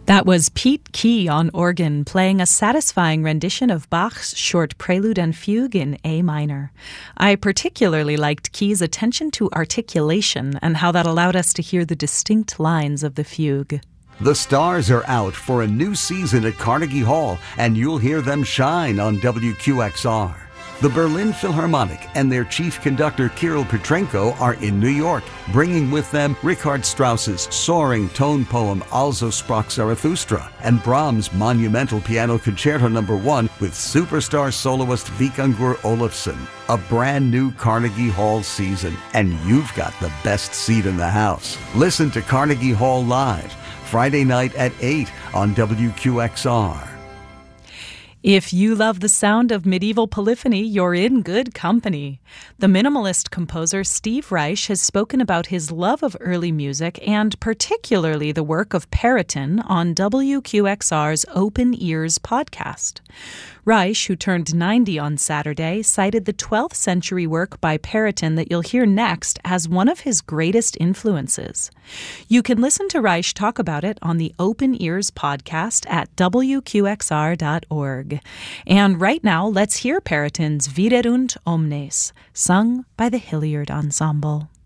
That was Pete Key on organ, playing a satisfying rendition of Bach's short prelude and fugue in A minor. I particularly liked Key's attention to articulation and how that allowed us to hear the distinct lines of the fugue. The stars are out for a new season at Carnegie Hall, and you'll hear them shine on WQXR. The Berlin Philharmonic and their chief conductor Kirill Petrenko are in New York, bringing with them Richard Strauss's soaring tone poem Also sprach Zarathustra and Brahms' monumental piano concerto No. 1 with superstar soloist Vikingur Olafsson. A brand new Carnegie Hall season, and you've got the best seat in the house. Listen to Carnegie Hall live, Friday night at 8 on WQXR. If you love the sound of medieval polyphony, you're in good company. The minimalist composer Steve Reich has spoken about his love of early music and particularly the work of Perotin on WQXR's Open Ears podcast. Reich, who turned 90 on Saturday, cited the 12th century work by Perotin that you'll hear next as one of his greatest influences. You can listen to Reich talk about it on the Open Ears podcast at WQXR.org. And right now, let's hear Perotin's Viderunt Omnes, sung by the Hilliard Ensemble.